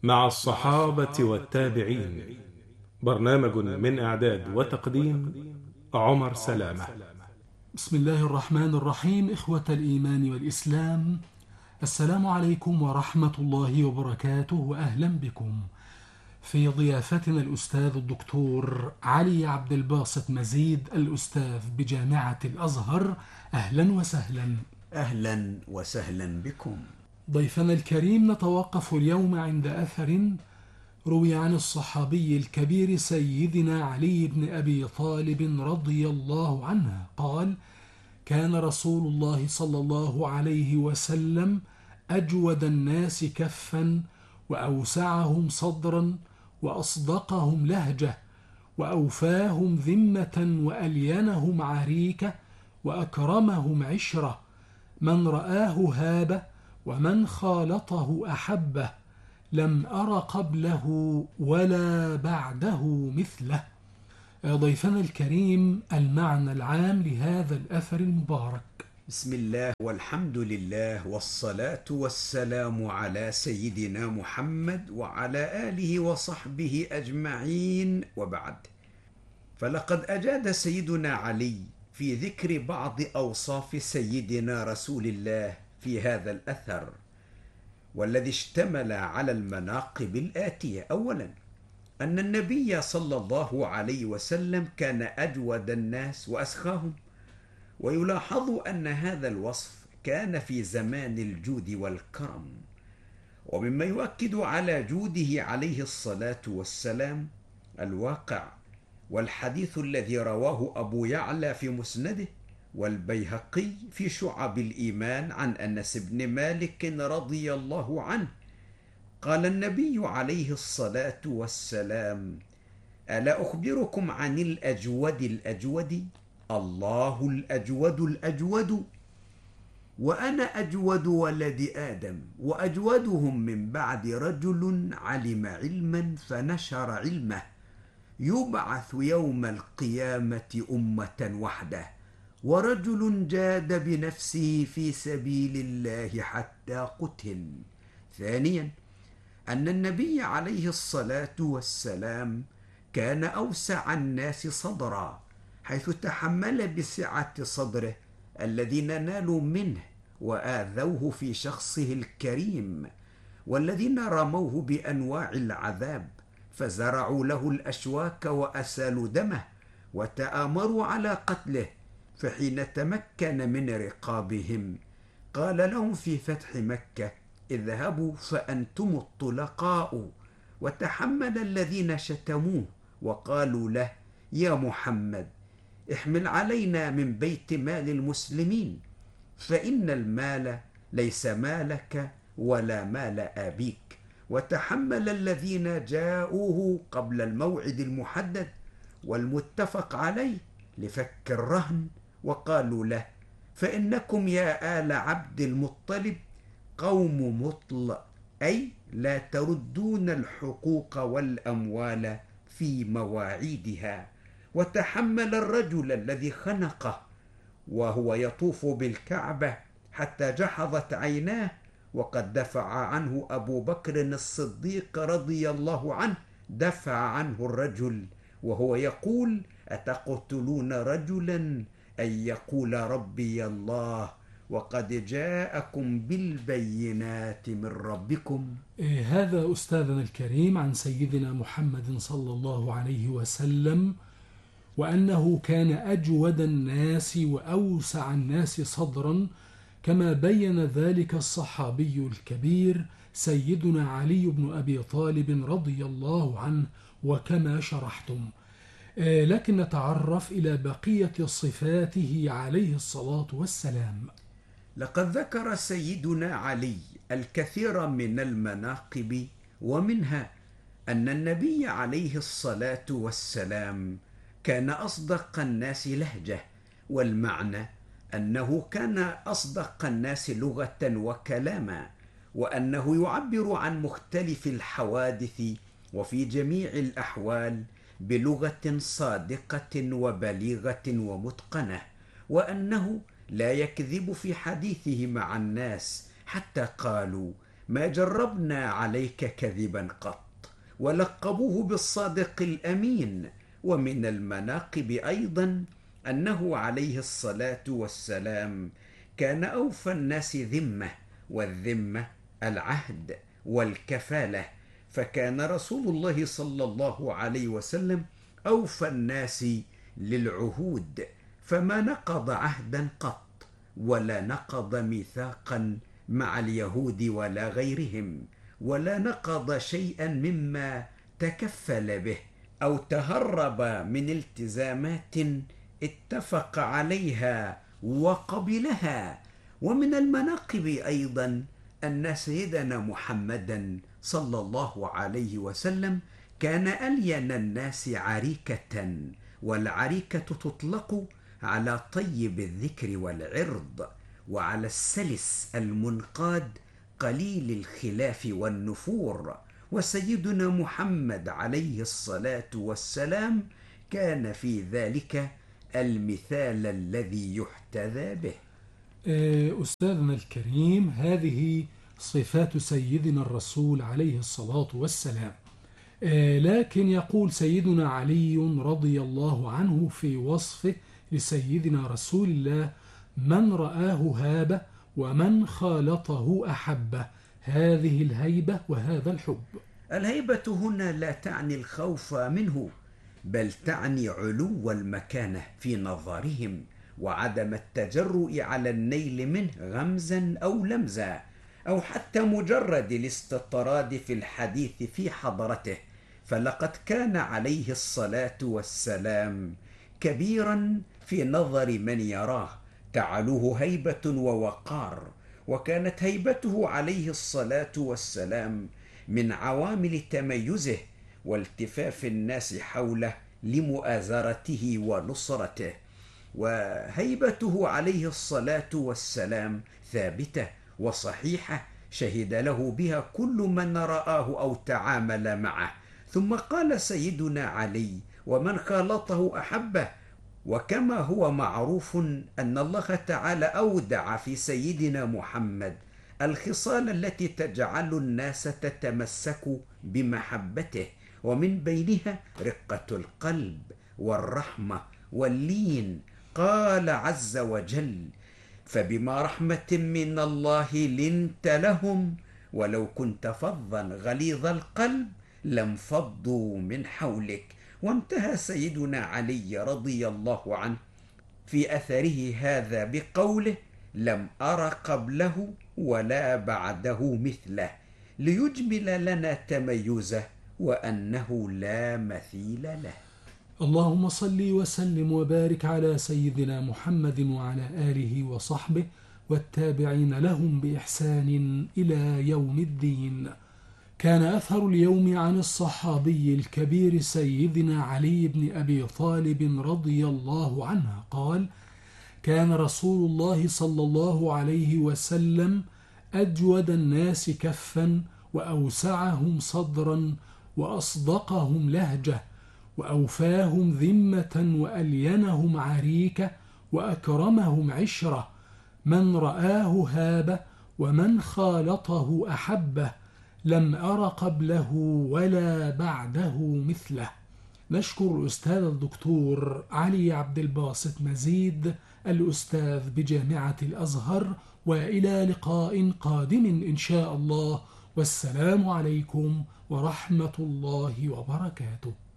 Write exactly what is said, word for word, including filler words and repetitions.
مع الصحابة والتابعين. برنامج من إعداد وتقديم عمر سلامة. بسم الله الرحمن الرحيم. إخوة الإيمان والإسلام، السلام عليكم ورحمة الله وبركاته، وأهلا بكم في ضيافتنا الأستاذ الدكتور علي عبد الباسط مزيد، الأستاذ بجامعة الأزهر. أهلا وسهلا. أهلا وسهلا بكم. ضيفنا الكريم، نتوقف اليوم عند أثر روي عن الصحابي الكبير سيدنا علي بن أبي طالب رضي الله عنه قال: كان رسول الله صلى الله عليه وسلم أجود الناس كفا، وأوسعهم صدرا، وأصدقهم لهجة، وأوفاهم ذمة، وألينهم عريكة، وأكرمهم عشرة. من رآه هابه، ومن خالطه أحبه. لم أر قبله ولا بعده مثله. ضيفنا الكريم، المعنى العام لهذا الأثر المبارك. بسم الله والحمد لله والصلاة والسلام على سيدنا محمد وعلى آله وصحبه أجمعين، وبعد. فلقد أجاد سيدنا علي في ذكر بعض أوصاف سيدنا رسول الله في هذا الأثر، والذي اشتمل على المناقب الآتية. أولا، أن النبي صلى الله عليه وسلم كان أجود الناس وأسخاهم، ويلاحظ أن هذا الوصف كان في زمان الجود والكرم. ومما يؤكد على جوده عليه الصلاة والسلام الواقع والحديث الذي رواه أبو يعلى في مسنده والبيهقي في شعب الإيمان عن أنس بن مالك رضي الله عنه قال النبي عليه الصلاة والسلام: ألا أخبركم عن الأجود الأجود؟ الله الأجود الأجود، وأنا أجود ولد آدم، وأجودهم من بعد رجل علم علما فنشر علمه، يبعث يوم القيامة أمة وحده، ورجل جاد بنفسه في سبيل الله حتى قتل. ثانيا، أن النبي عليه الصلاة والسلام كان أوسع الناس صدرا، حيث تحمل بسعة صدره الذين نالوا منه وآذوه في شخصه الكريم، والذين رموه بأنواع العذاب، فزرعوا له الأشواك وأسالوا دمه وتآمروا على قتله. فحين تمكن من رقابهم قال لهم في فتح مكة: اذهبوا فأنتم الطلقاء. وتحمل الذين شتموه وقالوا له: يا محمد، احمل علينا من بيت مال المسلمين، فإن المال ليس مالك ولا مال أبيك. وتحمل الذين جاءوه قبل الموعد المحدد والمتفق عليه لفك الرهن، وقالوا له: فإنكم يا آل عبد المطلب قوم مطل، أي لا تردون الحقوق والأموال في مواعيدها. وتحمل الرجل الذي خنقه وهو يطوف بالكعبة حتى جحظت عيناه، وقد دفع عنه أبو بكر الصديق رضي الله عنه، دفع عنه الرجل وهو يقول: أتقتلون رجلا أن يقول ربي الله وقد جاءكم بالبينات من ربكم. إيه هذا أستاذنا الكريم عن سيدنا محمد صلى الله عليه وسلم، وأنه كان أجود الناس وأوسع الناس صدرا، كما بين ذلك الصحابي الكبير سيدنا علي بن أبي طالب رضي الله عنه، وكما شرحتم. لكن نتعرف إلى بقية صفاته عليه الصلاة والسلام. لقد ذكر سيدنا علي الكثير من المناقب، ومنها أن النبي عليه الصلاة والسلام كان أصدق الناس لهجة، والمعنى أنه كان أصدق الناس لغة وكلاما، وأنه يعبر عن مختلف الحوادث وفي جميع الأحوال بلغة صادقة وبليغة ومتقنة، وأنه لا يكذب في حديثه مع الناس، حتى قالوا: ما جربنا عليك كذبا قط، ولقبوه بالصادق الأمين. ومن المناقب أيضا أنه عليه الصلاة والسلام كان أوفى الناس ذمة، والذمة العهد والكفالة، فكان رسول الله صلى الله عليه وسلم أوفى الناس للعهود، فما نقض عهدا قط ولا نقض ميثاقا مع اليهود ولا غيرهم، ولا نقض شيئا مما تكفل به أو تهرب من التزامات اتفق عليها وقبلها. ومن المناقب أيضا أن سيدنا محمدا صلى الله عليه وسلم كان ألين الناس عريكة، والعريكة تطلق على طيب الذكر والعرض، وعلى السلس المنقاد قليل الخلاف والنفور. وسيدنا محمد عليه الصلاة والسلام كان في ذلك المثال الذي يحتذى به. أستاذنا الكريم، هذه صفات سيدنا الرسول عليه الصلاة والسلام. لكن يقول سيدنا علي رضي الله عنه في وصفه لسيدنا رسول الله: من رآه هابه ومن خالطه أحبه. هذه الهيبة وهذا الحب. الهيبة هنا لا تعني الخوف منه، بل تعني علو المكانة في نظرهم، وعدم التجرؤ على النيل منه غمزا أو لمزا، أو حتى مجرد الاستطراد في الحديث في حضرته. فلقد كان عليه الصلاة والسلام كبيرا في نظر من يراه، تعلوه هيبة ووقار. وكانت هيبته عليه الصلاة والسلام من عوامل تميزه والتفاف الناس حوله لمؤازرته ونصرته. وهيبته عليه الصلاة والسلام ثابتة وصحيحة، شهد له بها كل من رآه أو تعامل معه. ثم قال سيدنا علي: ومن خالطه أحبه. وكما هو معروف أن الله تعالى أودع في سيدنا محمد الخصال التي تجعل الناس تتمسك بمحبته، ومن بينها رقة القلب والرحمة واللين. قال عز وجل: فبما رحمة من الله لنت لهم ولو كنت فظا غليظ القلب لانفضوا من حولك. وانتهى سيدنا علي رضي الله عنه في أثره هذا بقوله: لم أر قبله ولا بعده مثله، ليجمل لنا تميزه وأنه لا مثيل له. اللهم صل وسلم وبارك على سيدنا محمد وعلى آله وصحبه والتابعين لهم بإحسان إلى يوم الدين. كان أثر اليوم عن الصحابي الكبير سيدنا علي بن أبي طالب رضي الله عنه قال: كان رسول الله صلى الله عليه وسلم أجود الناس كفا وأوسعهم صدرا وأصدقهم لهجة وأوفاهم ذمة وألينهم عريكة وأكرمهم عشرة. من رآه هابه ومن خالطه أحبه، لم أر قبله ولا بعده مثله. نشكر الأستاذ الدكتور علي عبد الباسط مزيد الأستاذ بجامعة الأزهر، وإلى لقاء قادم إن شاء الله، والسلام عليكم ورحمة الله وبركاته.